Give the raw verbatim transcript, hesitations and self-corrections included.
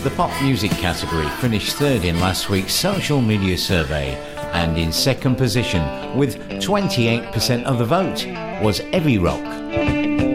The pop music category finished third in last week's social media survey, and in second position with twenty-eight percent of the vote was Heavy Rock.